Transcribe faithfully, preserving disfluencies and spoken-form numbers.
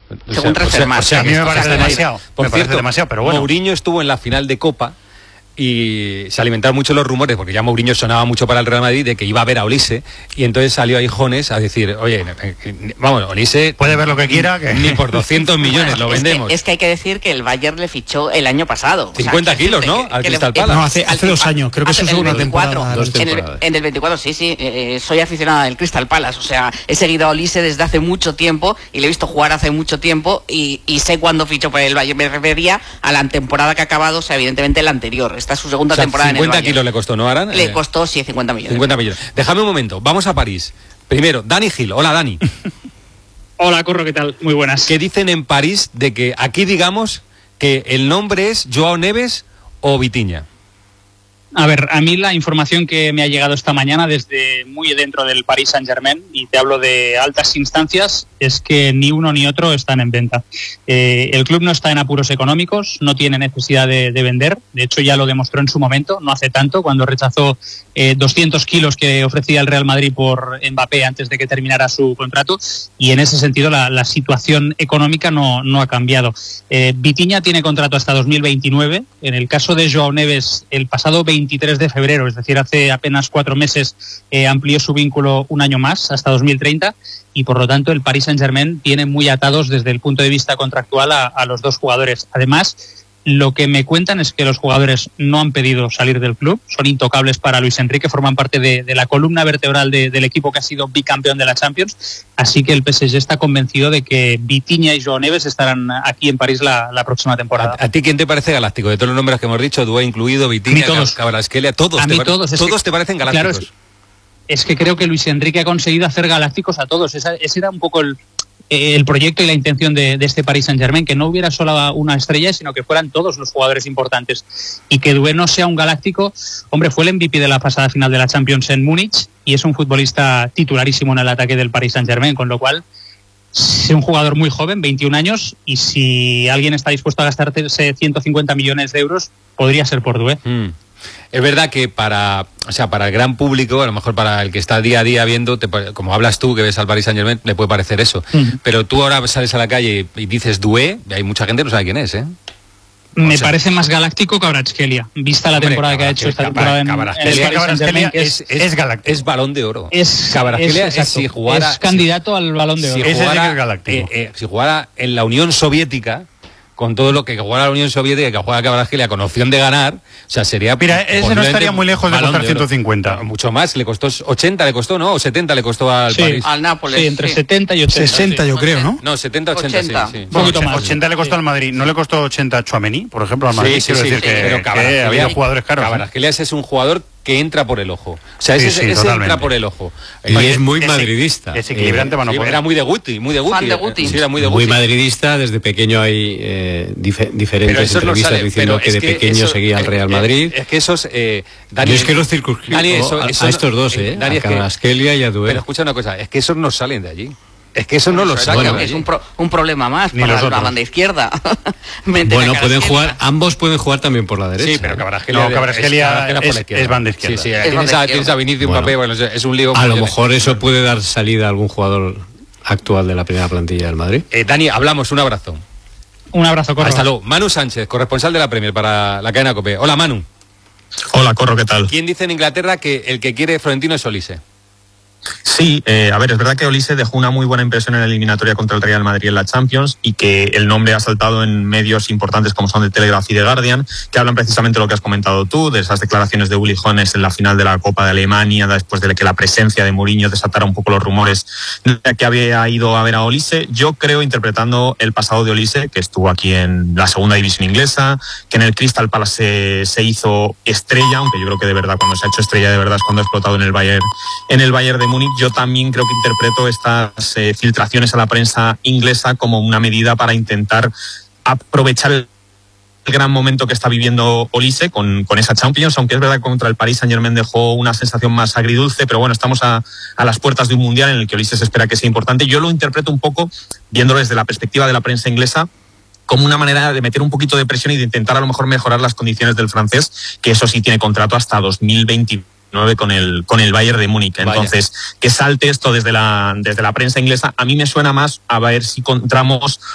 Según Transfermarkt. O sea, o sea, a mí me parece demasiado. Por me cierto, parece demasiado, pero bueno. Mourinho estuvo en la final de Copa y se alimentaron mucho los rumores, porque ya Mourinho sonaba mucho para el Real Madrid, de que iba a ver a Olise, y entonces salió ahí Jones a decir, oye, vamos, Olise puede ver lo que quiera, que ni por doscientos millones lo es vendemos. Que, es que hay que decir que el Bayern le fichó el año pasado. cincuenta o sea, kilos, ¿no? Que, al que Crystal le, Palace. No, hace, hace dos años, creo que eso es una temporada. Dos en, el, en el veinticuatro, sí, sí, eh, soy aficionada del Crystal Palace, o sea, he seguido a Olise desde hace mucho tiempo y le he visto jugar hace mucho tiempo y, y sé cuándo fichó por el Bayern. Me refería a la temporada que ha acabado, o sea, evidentemente la anterior. Esta es su segunda o sea, temporada en el Bayern. kilos le costó, ¿no, Aran? Le costó, sí, cincuenta millones. cincuenta millones. Déjame un momento, vamos a París. Primero, Dani Gil. Hola, Dani. Hola, Corro, ¿qué tal? Muy buenas. ¿Qué dicen en París de que aquí digamos que el nombre es Joao Neves o Vitinha? A ver, a mí la información que me ha llegado esta mañana desde muy dentro del Paris Saint-Germain, y te hablo de altas instancias, es que ni uno ni otro están en venta. Eh, el club no está en apuros económicos, no tiene necesidad de, de vender, de hecho ya lo demostró en su momento, no hace tanto, cuando rechazó eh, doscientos kilos que ofrecía el Real Madrid por Mbappé antes de que terminara su contrato, y en ese sentido la, la situación económica no, no ha cambiado. Eh, Vitinha tiene contrato hasta dos mil veintinueve, en el caso de Joao Neves el pasado veintitrés de febrero, es decir, hace apenas cuatro meses, eh, amplió su vínculo un año más, hasta dos mil treinta, y por lo tanto el Paris Saint-Germain tiene muy atados desde el punto de vista contractual a, a los dos jugadores. Además, lo que me cuentan es que los jugadores no han pedido salir del club, son intocables para Luis Enrique, forman parte de, de la columna vertebral de, del equipo que ha sido bicampeón de la Champions, así que el P S G está convencido de que Vitinha y Joao Neves estarán aquí en París la, la próxima temporada. ¿A, ¿A ti quién te parece galáctico? De todos los nombres que hemos dicho, Due incluido, Vitinha, Kvaratskhelia, todos, a mí te, todos, todos que, te parecen galácticos. Claro, es, es que creo que Luis Enrique ha conseguido hacer galácticos a todos, Esa, ese era un poco el... el proyecto y la intención de, de este Paris Saint-Germain, que no hubiera solo una estrella, sino que fueran todos los jugadores importantes. Y que Due no sea un galáctico, hombre, fue el M V P de la pasada final de la Champions en Múnich y es un futbolista titularísimo en el ataque del Paris Saint-Germain, con lo cual es un jugador muy joven, veintiún años, y si alguien está dispuesto a gastarse ciento cincuenta millones de euros, podría ser por Due. Mm. Es verdad que para, o sea, para el gran público, a lo mejor para el que está día a día viendo, te, como hablas tú, que ves al Paris Saint-Germain, le puede parecer eso. Mm. Pero tú ahora sales a la calle y, y dices Due, y hay mucha gente que no sabe quién es, ¿eh? Me o sea, parece más galáctico Kvaratskhelia, vista la hombre, temporada que ha hecho esta temporada en, en el Paris Saint-Germain. Es, es, es, galáctico. Es balón de oro. Es, Kvaratskhelia es, es, si jugara, es candidato si, al balón de oro. Si jugara, es galáctico. Eh, eh, si jugara en la Unión Soviética, con todo lo que jugara la Unión Soviética, que juega Kvaratskhelia con opción de ganar, o sea, sería... Mira, ese no estaría muy lejos de costar ciento cincuenta. No, mucho más, le costó ochenta, le costó, ¿no? O setenta le costó al sí, París. Al Nápoles. Sí, entre sí. setenta y ochenta. sesenta sí. yo creo, ¿no? No, setenta, ochenta, ochenta. Sí, sí. Un poquito más. ochenta le costó sí. al Madrid. ¿No le costó ochenta a Tchouaméni, por ejemplo, al Madrid? Sí, sí, Quiero sí, decir sí, que, pero que había jugadores caros. Kvaratskhelia es un jugador que entra por el ojo. O sea, ese, sí, sí, ese entra por el ojo. Y es, es muy madridista. Es equilibrante, eh, sí, era muy de Guti, muy de Guti. Fan de Guti. Sí, era muy de Muy Guti. madridista, desde pequeño hay eh, dif diferentes entrevistas no diciendo que de que pequeño eso, seguía al Real Madrid. Es que esos... Eh, Dani, Yo es que los circunscribo a, a estos dos, ¿eh? Dani, a Kvaratskhelia y a Due. Pero escucha una cosa, es que esos no salen de allí. Es que eso no lo sacan. Bueno, es un, pro, un problema más Ni para la banda izquierda. Bueno, pueden jugar, ambos pueden jugar también por la derecha. Sí, pero Kvaratskhelia no, Kvaratskhelia es, es, es banda izquierda. Sí, sí, es tienes, a, tienes a Vinicius bueno, Mbappé, bueno, es un lío. A lo mejor eso puede dar salida a algún jugador actual de la primera plantilla del Madrid. Eh, Dani, hablamos, un abrazo. Un abrazo, Corro. Hasta luego. Manu Sánchez, corresponsal de la Premier para la cadena COPE. Hola, Manu. Hola, Corro, ¿qué tal? ¿Quién dice en Inglaterra que el que quiere Florentino es Olise? Sí, eh, a ver, es verdad que Olise dejó una muy buena impresión en la eliminatoria contra el Real Madrid en la Champions y que el nombre ha saltado en medios importantes como son The Telegraph y The Guardian, que hablan precisamente de lo que has comentado tú, de esas declaraciones de Uli Hoeneß en la final de la Copa de Alemania, después de que la presencia de Mourinho desatara un poco los rumores de que había ido a ver a Olise. Yo creo, interpretando el pasado de Olise, que estuvo aquí en la segunda división inglesa, que en el Crystal Palace se, se hizo estrella, aunque yo creo que de verdad cuando se ha hecho estrella de verdad es cuando ha explotado en el Bayern, en el Bayern de Múnich. Yo también creo que interpreto estas eh, filtraciones a la prensa inglesa como una medida para intentar aprovechar el, el gran momento que está viviendo Olise con, con esa Champions, aunque es verdad que contra el Paris Saint-Germain dejó una sensación más agridulce, pero bueno, estamos a, a las puertas de un mundial en el que Olise se espera que sea importante. Yo lo interpreto un poco, viéndolo desde la perspectiva de la prensa inglesa, como una manera de meter un poquito de presión y de intentar a lo mejor mejorar las condiciones del francés, que eso sí tiene contrato hasta dos mil veintinueve con el con el Bayern de Múnich. Entonces, Vaya. que salte esto desde la desde la prensa inglesa, a mí me suena más a ver si encontramos